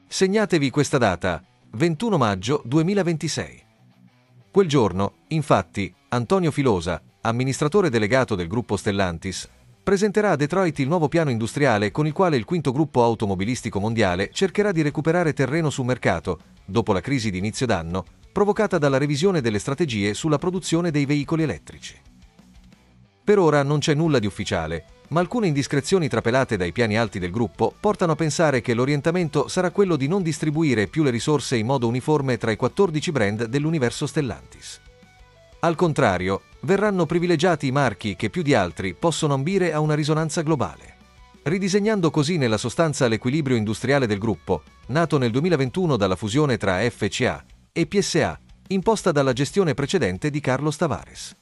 Segnatevi questa data, 21 maggio 2026. Quel giorno, infatti, Antonio Filosa, amministratore delegato del gruppo Stellantis, presenterà a Detroit il nuovo piano industriale con il quale il quinto gruppo automobilistico mondiale cercherà di recuperare terreno sul mercato, dopo la crisi di inizio d'anno, provocata dalla revisione delle strategie sulla produzione dei veicoli elettrici. Per ora non c'è nulla di ufficiale, ma alcune indiscrezioni trapelate dai piani alti del gruppo portano a pensare che l'orientamento sarà quello di non distribuire più le risorse in modo uniforme tra i 14 brand dell'universo Stellantis. Al contrario, verranno privilegiati i marchi che più di altri possono ambire a una risonanza globale, ridisegnando così nella sostanza l'equilibrio industriale del gruppo, nato nel 2021 dalla fusione tra FCA e PSA, imposta dalla gestione precedente di Carlos Tavares.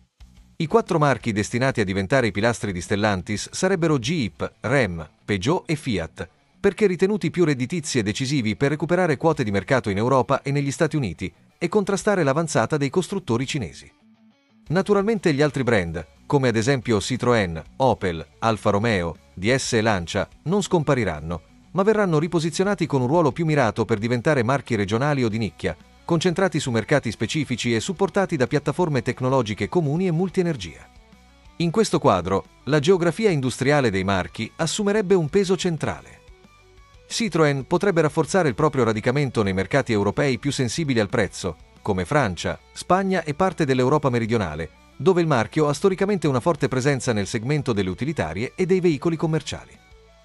I 4 marchi destinati a diventare i pilastri di Stellantis sarebbero Jeep, Ram, Peugeot e Fiat, perché ritenuti più redditizi e decisivi per recuperare quote di mercato in Europa e negli Stati Uniti e contrastare l'avanzata dei costruttori cinesi. Naturalmente gli altri brand, come ad esempio Citroën, Opel, Alfa Romeo, DS e Lancia, non scompariranno, ma verranno riposizionati con un ruolo più mirato per diventare marchi regionali o di nicchia, concentrati su mercati specifici e supportati da piattaforme tecnologiche comuni e multienergia. In questo quadro, la geografia industriale dei marchi assumerebbe un peso centrale. Citroën potrebbe rafforzare il proprio radicamento nei mercati europei più sensibili al prezzo, come Francia, Spagna e parte dell'Europa meridionale, dove il marchio ha storicamente una forte presenza nel segmento delle utilitarie e dei veicoli commerciali.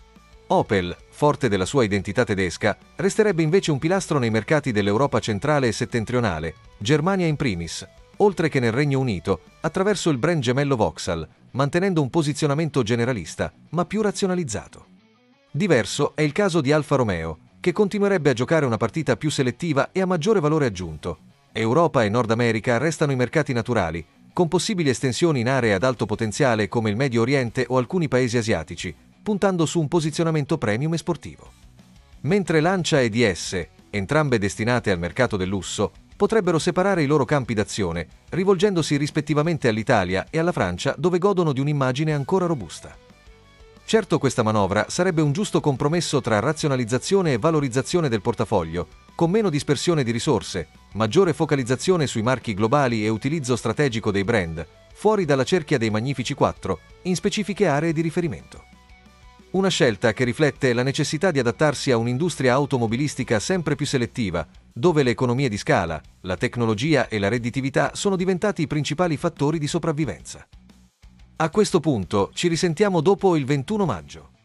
Opel, forte della sua identità tedesca, resterebbe invece un pilastro nei mercati dell'Europa centrale e settentrionale, Germania in primis, oltre che nel Regno Unito, attraverso il brand gemello Vauxhall, mantenendo un posizionamento generalista, ma più razionalizzato. Diverso è il caso di Alfa Romeo, che continuerebbe a giocare una partita più selettiva e a maggiore valore aggiunto. Europa e Nord America restano i mercati naturali, con possibili estensioni in aree ad alto potenziale come il Medio Oriente o alcuni paesi asiatici, puntando su un posizionamento premium e sportivo. Mentre Lancia e DS, entrambe destinate al mercato del lusso, potrebbero separare i loro campi d'azione, rivolgendosi rispettivamente all'Italia e alla Francia, dove godono di un'immagine ancora robusta. Certo, questa manovra sarebbe un giusto compromesso tra razionalizzazione e valorizzazione del portafoglio, con meno dispersione di risorse, maggiore focalizzazione sui marchi globali e utilizzo strategico dei brand, fuori dalla cerchia dei Magnifici 4, in specifiche aree di riferimento. Una scelta che riflette la necessità di adattarsi a un'industria automobilistica sempre più selettiva, dove le economie di scala, la tecnologia e la redditività sono diventati i principali fattori di sopravvivenza. A questo punto ci risentiamo dopo il 21 maggio.